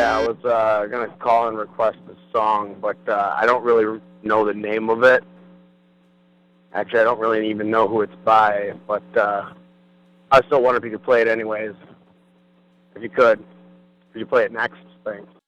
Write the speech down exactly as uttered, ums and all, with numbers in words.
Yeah, I was uh, going to call and request a song, but uh, I don't really know the name of it. Actually, I don't really even know who it's by, but uh, I still wonder if you could play it anyways. If you could. Could you play it next? Thanks.